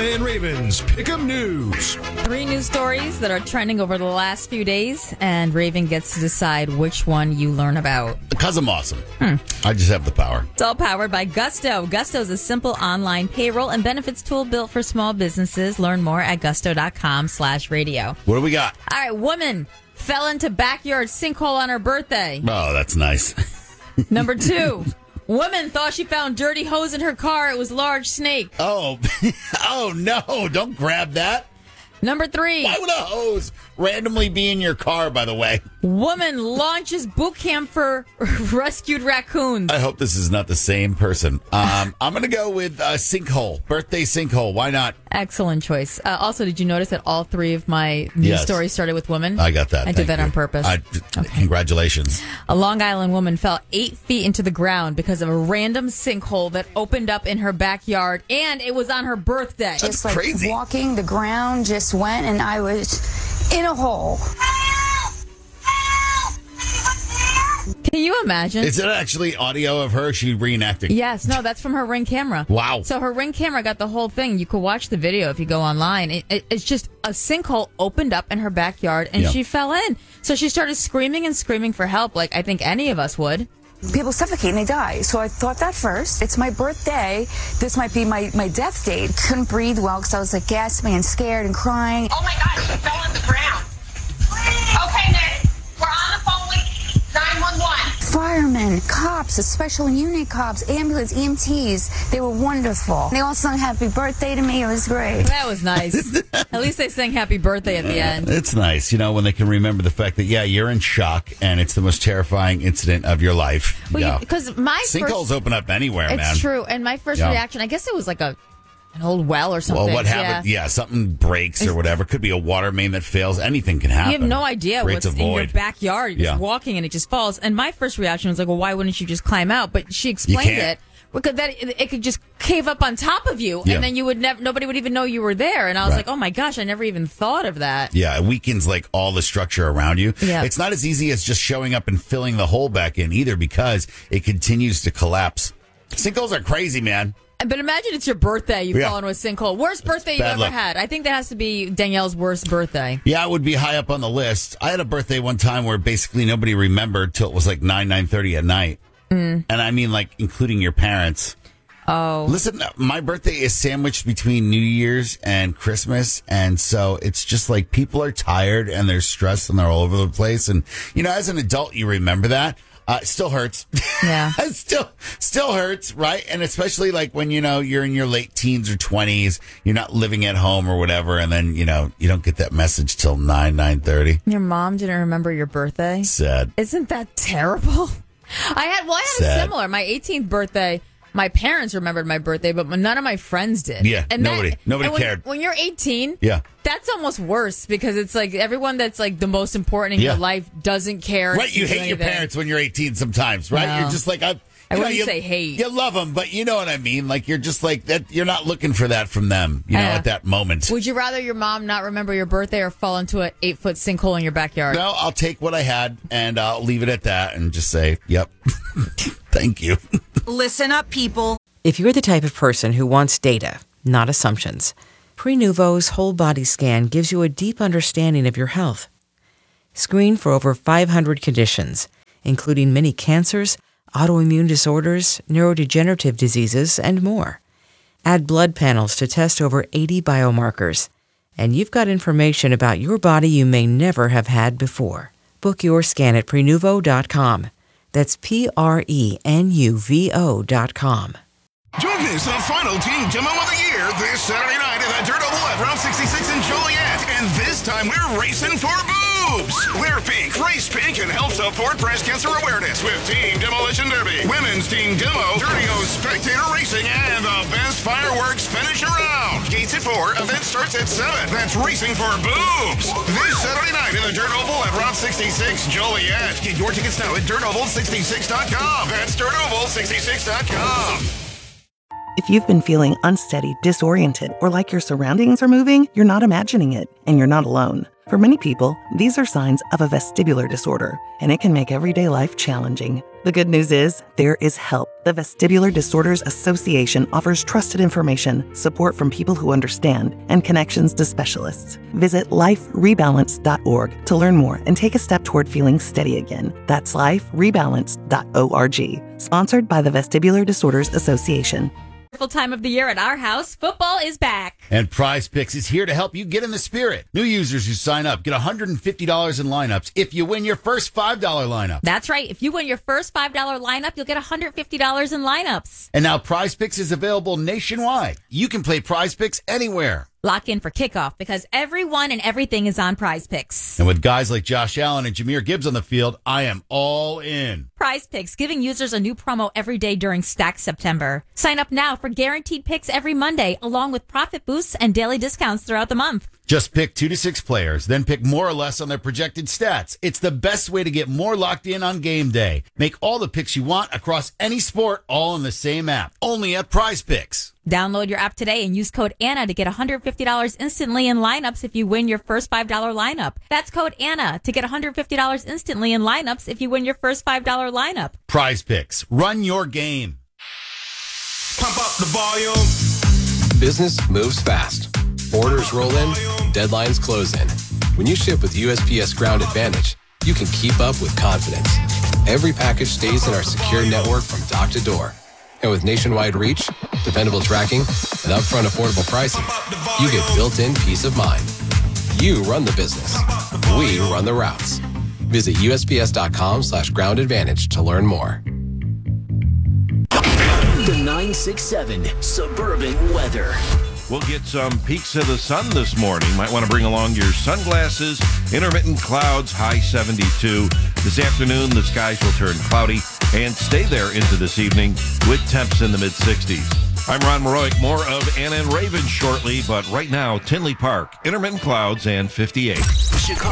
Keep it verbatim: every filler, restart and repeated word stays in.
and Raven's Pick'em News. Three news stories that are trending over the last few days, and Raven gets to decide which one you learn about. Because I'm awesome. Hmm. I just have the power. It's all powered by Gusto. Gusto is a simple online payroll and benefits tool built for small businesses. Learn more at gusto.com slash radio. What do we got? All right, woman fell into backyard sinkhole on her birthday. Oh, that's nice. Number two. Woman thought she found dirty hose in her car. It was large snake. Oh, oh no, don't grab that. Number three. Why would a hose randomly be in your car, by the way? Woman launches boot camp for rescued raccoons. I hope this is not the same person. Um, I'm going to go with uh, sinkhole, birthday sinkhole. Why not? Excellent choice. Uh, also, did you notice that all three of my news Yes. stories started with women? I got that. I Thank did that you. on purpose. I, Okay. Congratulations. A Long Island woman fell eight feet into the ground because of a random sinkhole that opened up in her backyard, and it was on her birthday. That's Just like crazy. walking, the ground just went, and I was in a hole. Can you imagine? Is it actually audio of her? She reenacting? Yes, no, that's from her Ring camera. Wow. So her Ring camera got the whole thing. You could watch the video if you go online. It, it, it's just a sinkhole opened up in her backyard, and Yeah. she fell in. So she started screaming and screaming for help, like I think any of us would. People suffocate and they die. So I thought that first. It's my birthday. This might be my, my death date. Couldn't breathe well because I was like gasping and scared and crying. Oh my gosh, she fell on the ground. Okay, Nick, we're on the phone with nine one one. Firemen, cops, a special unit cops, ambulance, E M Ts. They were wonderful. They all sung happy birthday to me. It was great. That was nice. At least they sang happy birthday at the end. It's nice, you know, when they can remember the fact that, yeah, you're in shock and it's the most terrifying incident of your life. Well, yeah. because my Sinkholes first, open up anywhere, it's man. true. And my first Yeah. reaction, I guess it was like a an old well or something. Well, what happened? Yeah. Yeah. something breaks or whatever. Could be a water main that fails. Anything can happen. You have no idea Creates what's a in your void. backyard. You're Yeah. just walking and it just falls. And my first reaction was like, well, why wouldn't you just climb out? But she explained can't. it. Because that it, it could just cave up on top of you, Yeah. and then you would never. Nobody would even know you were there. And I was Right. like, "Oh my gosh, I never even thought of that." Yeah, it weakens like all the structure around you. Yeah. It's not as easy as just showing up and filling the hole back in either because it continues to collapse. Sinkholes are crazy, man. But imagine it's your birthday. You Yeah. fall into a sinkhole. Worst birthday you bad ever luck. had. I think that has to be Danielle's worst birthday. Yeah, it would be high up on the list. I had a birthday one time where basically nobody remembered till it was like nine, nine thirty at night. Mm. And I mean like including your parents. Oh. Listen, my birthday is sandwiched between New Year's and Christmas. And so it's just like people are tired and they're stressed and they're all over the place. And, you know, as an adult, you remember that. Uh, it still hurts. Yeah. it still, still hurts, right? And especially like when, you know, you're in your late teens or twenties, you're not living at home or whatever. And then, you know, you don't get that message till nine, nine thirty. Your mom didn't remember your birthday? Sad. Isn't that terrible? I had, well, I had Sad. a similar. My eighteenth birthday, my parents remembered my birthday, but none of my friends did. Yeah, nobody- nobody and when, cared. When you're eighteen, Yeah. that's almost worse because it's like everyone that's like the most important in Yeah. your life doesn't care. Right, you to do hate your anything. parents when you're eighteen sometimes, right? No. You're just like, I, I you know, wouldn't you, say hate. You love them, but you know what I mean? Like, you're just like, that. You're not looking for that from them, you know, Yeah. at that moment. Would you rather your mom not remember your birthday or fall into an eight foot sinkhole in your backyard? No, I'll take what I had and I'll leave it at that and just say, yep, thank you. Listen up, people. If you're the type of person who wants data, not assumptions, Prenuvo's whole body scan gives you a deep understanding of your health. Screen for over five hundred conditions, including many cancers, autoimmune disorders, neurodegenerative diseases, and more. Add blood panels to test over eighty biomarkers, and you've got information about your body you may never have had before. Book your scan at Prenuvo dot com. That's P R E N U V O dot com. Don't miss the final team demo of the year this Saturday night at the Dirt Oval at Route sixty-six in Joliet. And this time we're racing for boobs. Wear pink, race pink, and help support breast cancer awareness with Team Demolition Derby, Women's Team Demo, Dirty O Spectator Racing, and the best fireworks finish around. Gates at four, event starts at seven. That's racing for boobs. This Saturday night in the Dirt Oval at Route sixty-six Joliet. Get your tickets now at dirt oval sixty-six dot com. That's dirt oval sixty-six dot com. If you've been feeling unsteady, disoriented, or like your surroundings are moving, you're not imagining it, and you're not alone. For many people, these are signs of a vestibular disorder, and it can make everyday life challenging. The good news is, there is help. The Vestibular Disorders Association offers trusted information, support from people who understand, and connections to specialists. Visit life rebalance dot org to learn more and take a step toward feeling steady again. That's life rebalance dot org. Sponsored by the Vestibular Disorders Association. Full time of the year at our house, football is back. And Prize Picks is here to help you get in the spirit. New users who sign up get one hundred fifty dollars in lineups if you win your first five dollar lineup. That's right. If you win your first five dollar lineup, you'll get one hundred fifty dollars in lineups. And now Prize Picks is available nationwide. You can play Prize Picks anywhere. Lock in for kickoff because everyone and everything is on Prize Picks. And with guys like Josh Allen and Jahmyr Gibbs on the field, I am all in. Prize Picks, giving users a new promo every day during Stack September. Sign up now for guaranteed picks every Monday, along with profit boosts and daily discounts throughout the month. Just pick two to six players, then pick more or less on their projected stats. It's the best way to get more locked in on game day. Make all the picks you want across any sport, all in the same app. Only at Prize Picks. Download your app today and use code Anna to get one hundred fifty dollars instantly in lineups if you win your first five dollar lineup. That's code Anna to get one hundred fifty dollars instantly in lineups if you win your first five dollar lineup. Prize Picks. Run your game. Pump up the volume. Business moves fast. Orders roll in, deadlines close in. When you ship with U S P S Ground Advantage, you can keep up with confidence. Every package stays in our secure network from dock to door. And with nationwide reach, dependable tracking, and upfront affordable pricing, you get built-in peace of mind. You run the business. We run the routes. Visit U S P S dot com slash ground advantage to learn more. The nine six seven Suburban Weather. We'll get some peaks of the sun this morning. Might want to bring along your sunglasses. Intermittent clouds, high seventy-two. This afternoon, the skies will turn cloudy and stay there into this evening with temps in the mid-sixties. I'm Ron Maroic. More of Anna and Raven shortly, but right now, Tinley Park, intermittent clouds and fifty-eight. Chicago.